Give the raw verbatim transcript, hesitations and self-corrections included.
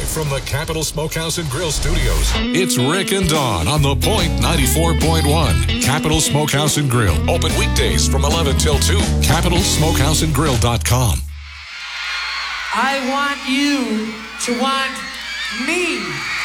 from the Capital Smokehouse and Grill Studios, it's Rick and Dawn on The Point ninety-four point one. Capital Smokehouse and Grill. Open weekdays from eleven till two. capital smokehouse and grill dot com. I want you to want me.